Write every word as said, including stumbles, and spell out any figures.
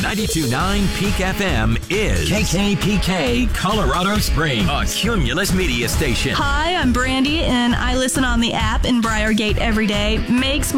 ninety-two point nine Peak F M is K K P K Colorado Springs, a Cumulus media station. Hi, I'm Brandy, and I listen on the app in Briargate every day. Makes